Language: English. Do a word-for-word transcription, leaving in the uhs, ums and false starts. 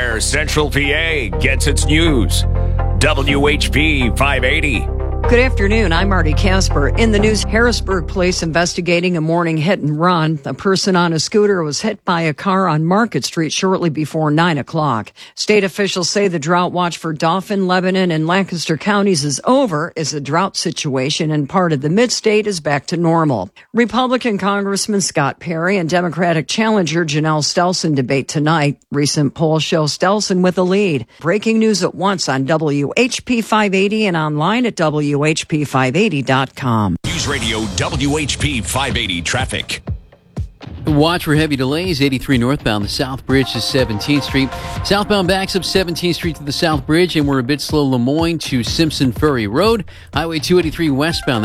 where Central P A gets its news. W H P five eighty. Good afternoon. I'm Marty Casper. In the news, Harrisburg police investigating a morning hit and run. A person on a scooter was hit by a car on Market Street shortly before nine o'clock. State officials say the drought watch for Dauphin, Lebanon, and Lancaster counties is over as the drought situation in part of the mid-state is back to normal. Republican Congressman Scott Perry and Democratic challenger Janelle Stelson debate tonight. Recent polls show Stelson with a lead. Breaking news at once on W H P five eighty and online at W H P five eighty dot com. News Radio W H P five eighty traffic. Watch for heavy delays. eighty-three northbound, the South Bridge to seventeenth Street. Southbound backs up seventeenth Street to the South Bridge, and we're a bit slow Lemoyne to Simpson Ferry Road. Highway two eighty-three westbound.